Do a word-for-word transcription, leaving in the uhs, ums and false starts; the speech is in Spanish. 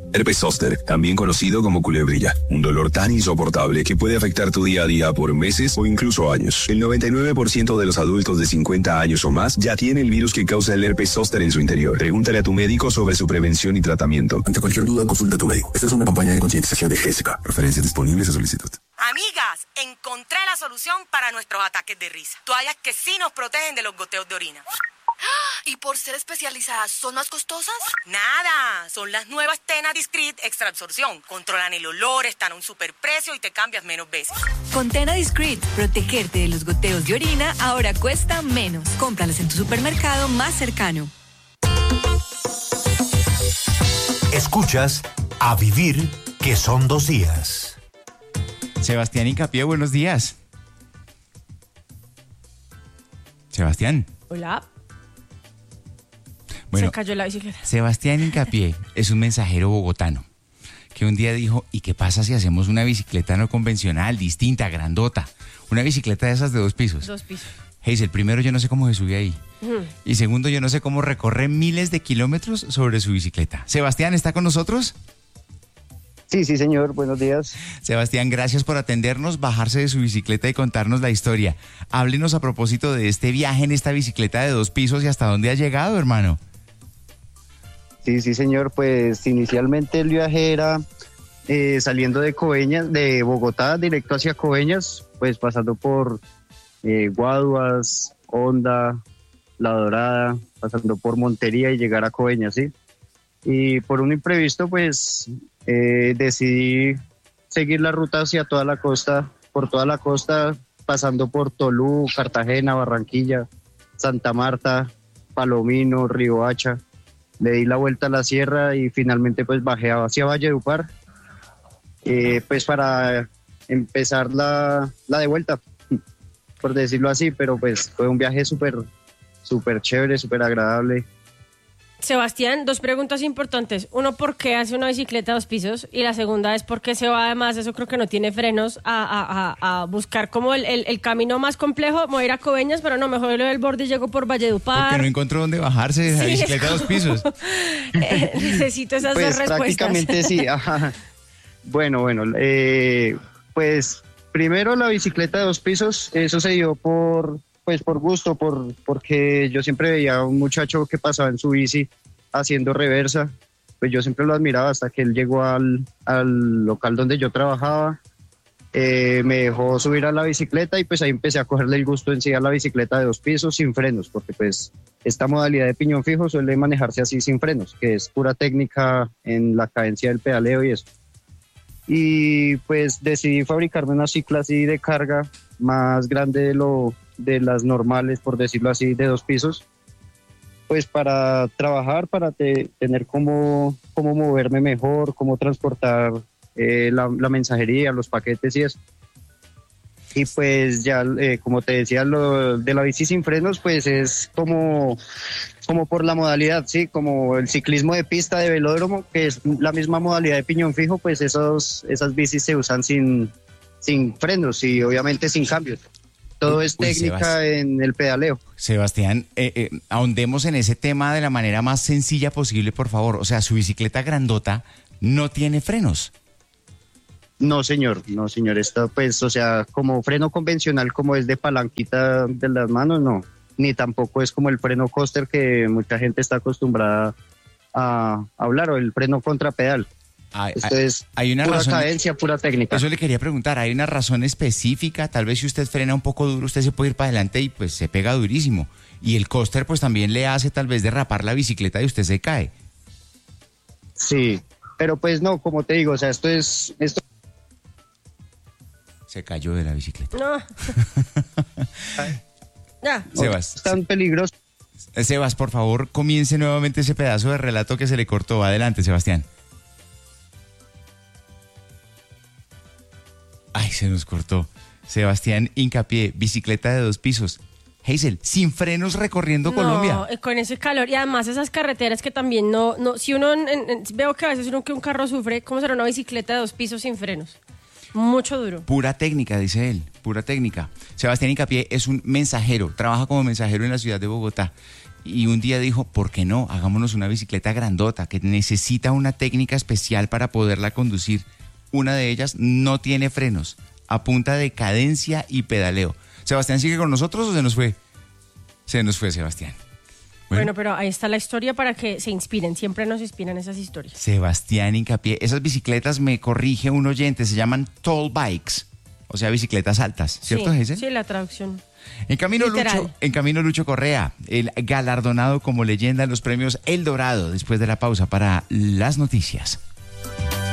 Herpes zóster, también conocido como culebrilla, un dolor tan insoportable que puede afectar tu día a día por meses o incluso años. El noventa y nueve por ciento de los adultos de cincuenta años o más ya tiene el virus que causa el herpes zóster en su interior. Pregúntale a tu médico sobre su prevención y tratamiento. Ante cualquier duda, consulta a tu médico. Esta es una campaña de concientización de Jessica. Referencias disponibles a solicitud. Amigas, encontré la solución para nuestros ataques de risa. Toallas que sí nos protegen de los goteos de orina. ¿Y por ser especializadas, son más costosas? Nada, son las nuevas Tena Discreet Extra Absorción. Controlan el olor, están a un superprecio y te cambias menos veces. Con Tena Discreet, protegerte de los goteos de orina ahora cuesta menos. Cómpralas en tu supermercado más cercano. Escuchas A Vivir, que son dos días. Sebastián Hincapié, buenos días. Sebastián. Hola. Bueno, se cayó la bicicleta. Sebastián Hincapié es un mensajero bogotano que un día dijo, ¿y qué pasa si hacemos una bicicleta no convencional, distinta, grandota? Una bicicleta de esas de dos pisos. Dos pisos. Hazel, primero yo no sé cómo se sube ahí. Mm. Y segundo, yo no sé cómo recorre miles de kilómetros sobre su bicicleta. Sebastián, ¿está con nosotros? Sí, sí, señor. Buenos días. Sebastián, gracias por atendernos, bajarse de su bicicleta y contarnos la historia. Háblenos a propósito de este viaje en esta bicicleta de dos pisos y hasta dónde ha llegado, hermano. Sí, sí, señor. Pues inicialmente el viaje era eh, saliendo de Coveñas, de Bogotá, directo hacia Coveñas, pues pasando por eh, Guaduas, Honda, La Dorada, pasando por Montería y llegar a Coveñas, ¿sí? Y por un imprevisto, pues eh, decidí seguir la ruta hacia toda la costa, por toda la costa, pasando por Tolú, Cartagena, Barranquilla, Santa Marta, Palomino, Riohacha. Le di la vuelta a la sierra y finalmente pues bajé hacia Valledupar, eh, pues para empezar la, la de vuelta, por decirlo así, pero pues fue un viaje súper, súper chévere, súper agradable. Sebastián, dos preguntas importantes. Uno, ¿por qué hace una bicicleta a dos pisos? Y la segunda es por qué se va, además, eso creo que no tiene frenos, a, a, a, a buscar como el, el, el camino más complejo. Me voy a ir a Coveñas, pero no, mejor lo del borde y llego por Valledupar. Porque no encontró dónde bajarse de la sí, bicicleta a dos pisos. eh, necesito esas pues dos respuestas. Prácticamente sí. Ajá. Bueno, bueno, eh, pues primero la bicicleta de dos pisos, eso se dio por... pues por gusto, por porque yo siempre veía a un muchacho que pasaba en su bici haciendo reversa, pues yo siempre lo admiraba hasta que él llegó al, al local donde yo trabajaba, eh, me dejó subir a la bicicleta y pues ahí empecé a cogerle el gusto en sí a la bicicleta de dos pisos sin frenos, porque pues esta modalidad de piñón fijo suele manejarse así sin frenos, que es pura técnica en la cadencia del pedaleo y eso. Y pues decidí fabricarme una cicla así de carga más grande de lo de las normales, por decirlo así, de dos pisos, pues para trabajar, para te, tener cómo, cómo moverme mejor, cómo transportar eh, la, la mensajería, los paquetes y eso. Y pues ya, eh, como te decía, lo de la bici sin frenos, pues es como, como por la modalidad, sí, como el ciclismo de pista de velódromo, que es la misma modalidad de piñón fijo, pues esos, esas bicis se usan sin, sin frenos y obviamente sin cambios. Todo es técnica Uy, Sebast... en el pedaleo. Sebastián, eh, eh, ahondemos en ese tema de la manera más sencilla posible, por favor. O sea, su bicicleta grandota no tiene frenos. No, señor, no, señor. Esto, pues, o sea, como freno convencional, como es de palanquita de las manos, no. Ni tampoco es como el freno coaster que mucha gente está acostumbrada a hablar, o el freno contrapedal. Hay, Esto es hay una pura razón, cadencia, pura técnica. Eso le quería preguntar, ¿hay una razón específica? Tal vez si usted frena un poco duro, usted se puede ir para adelante y pues se pega durísimo. Y el coaster pues también le hace tal vez derrapar la bicicleta y usted se cae. Sí, pero pues no, como te digo, o sea, esto es... esto Se cayó de la bicicleta. No. Ya. Sebas. Es tan peligroso. Sebas, por favor, comience nuevamente ese pedazo de relato que se le cortó. Adelante, Sebastián. Ay, se nos cortó. Sebastián Hincapié, bicicleta de dos pisos. Hazel, sin frenos recorriendo no, Colombia. Con ese calor y además esas carreteras que también no... no si uno, en, en, veo que a veces uno que un carro sufre, ¿cómo será una bicicleta de dos pisos sin frenos? Mucho duro. Pura técnica, dice él, pura técnica. Sebastián Hincapié es un mensajero, trabaja como mensajero en la ciudad de Bogotá. y un día dijo, ¿por qué no? Hagámonos una bicicleta grandota que necesita una técnica especial para poderla conducir. Una de ellas no tiene frenos, a punta de cadencia y pedaleo. ¿Sebastián sigue con nosotros o se nos fue? Se nos fue Sebastián. Bueno, bueno, pero ahí está la historia para que se inspiren. Siempre nos inspiran esas historias. Sebastián hincapié. Esas bicicletas, me corrige un oyente, se llaman tall bikes. O sea, bicicletas altas. ¿Cierto, sí, Giselle? Sí, la traducción. En camino, literal. Lucho, en camino Lucho Correa, el galardonado como leyenda en los premios El Dorado, después de la pausa para las noticias.